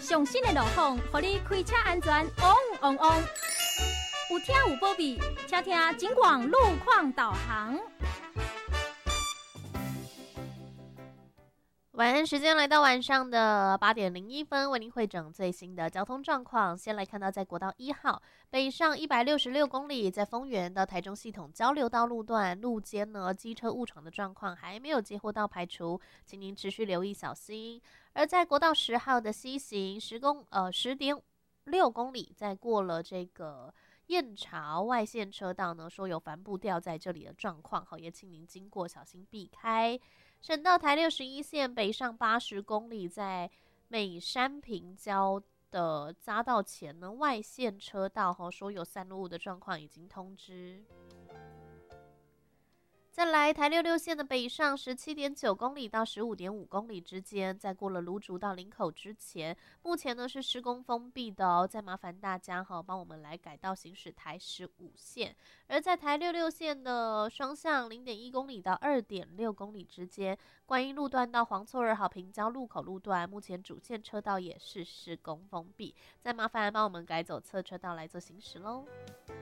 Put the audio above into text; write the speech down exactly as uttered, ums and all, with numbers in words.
上新的路况，让你开车安全旺旺旺。有听有保庇，请听警广路况导航。 晚安时间来到晚上的八点零一分，为您汇整最新的交通状况。先来看到在国道一号北上一百六十六公里，在丰原到台中系统交流道路段路肩呢，机车误闯的状况还没有接获到排除，请您持续留意小心。而在国道十号的西行十公呃十点六公里，在过了这个燕巢外线车道呢，说有帆布掉在这里的状况，好，也请您经过小心避开。省道台六十一线北上八十公里，在美山平交的匝道前呢，外线车道哈说有散落物的状况已经通知。再来，台六六线的北上十七点九公里到十五点五公里之间，在过了芦竹到林口之前，目前呢是施工封闭的哦。再麻烦大家哈，帮我们来改道行驶台十五线。而在台六六线的双向零点一公里到二点六公里之间，观音路段到黄厝二号平交路口路段，目前主线车道也是施工封闭。再麻烦帮我们改走侧车道来做行驶喽。